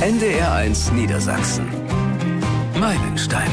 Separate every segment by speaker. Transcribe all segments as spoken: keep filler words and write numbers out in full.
Speaker 1: N D R eins Niedersachsen. Meilensteine.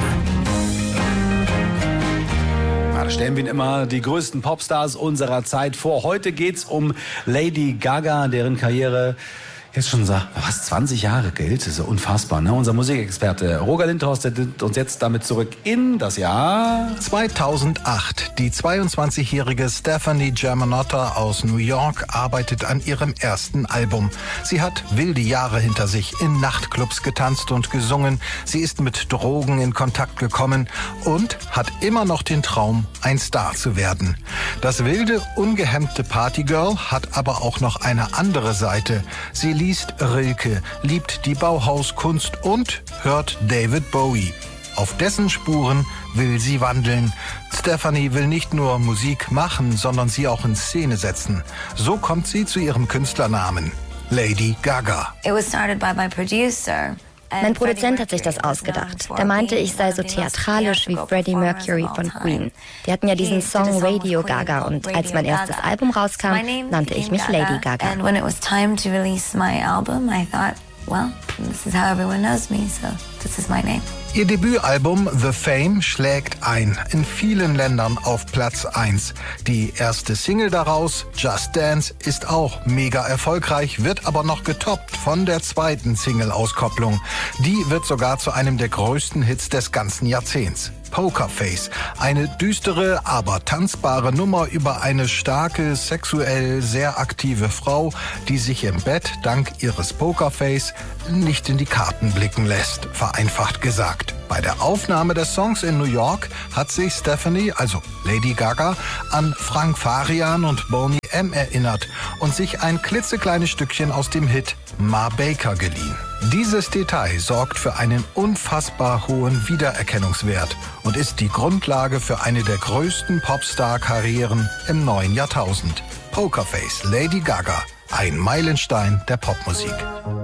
Speaker 2: Da stellen wir Ihnen immer die größten Popstars unserer Zeit vor. Heute geht's um Lady Gaga, deren Karriere jetzt schon fast zwanzig Jahre gilt. Das ist ja unfassbar, ne? Unser Musikexperte Roger Lindhorst, der nimmt uns jetzt damit zurück in das Jahr
Speaker 3: zweitausendacht. Die zweiundzwanzigjährige Stefani Germanotta aus New York arbeitet an ihrem ersten Album. Sie hat wilde Jahre hinter sich, in Nachtclubs getanzt und gesungen. Sie ist mit Drogen in Kontakt gekommen und hat immer noch den Traum, ein Star zu werden. Das wilde, ungehemmte Partygirl hat aber auch noch eine andere Seite. Sie liest Rilke, liebt die Bauhauskunst und hört David Bowie. Auf dessen Spuren will sie wandeln. Stefani will nicht nur Musik machen, sondern sie auch in Szene setzen. So kommt sie zu ihrem Künstlernamen, Lady Gaga.
Speaker 4: It was started by my producer.
Speaker 5: Mein Produzent hat sich das ausgedacht. Der meinte, ich sei so theatralisch wie Freddie Mercury von Queen. Die hatten ja diesen Song Radio Gaga und als mein erstes Album rauskam, nannte ich mich Lady Gaga.
Speaker 4: And when it was time to release my album, I thought, well, this is how everyone knows me, so this is my name.
Speaker 3: Ihr Debütalbum The Fame schlägt ein, in vielen Ländern auf Platz eins. Die erste Single daraus, Just Dance, ist auch mega erfolgreich, wird aber noch getoppt von der zweiten Single-Auskopplung. Die wird sogar zu einem der größten Hits des ganzen Jahrzehnts. Pokerface, eine düstere, aber tanzbare Nummer über eine starke, sexuell sehr aktive Frau, die sich im Bett dank ihres Pokerface nicht in die Karten blicken lässt, vereinfacht gesagt. Bei der Aufnahme des Songs in New York hat sich Stefani, also Lady Gaga, an Frank Farian und Boney M. erinnert und sich ein klitzekleines Stückchen aus dem Hit Ma Baker geliehen. Dieses Detail sorgt für einen unfassbar hohen Wiedererkennungswert und ist die Grundlage für eine der größten Popstar-Karrieren im neuen Jahrtausend. Pokerface, Lady Gaga, ein Meilenstein der Popmusik.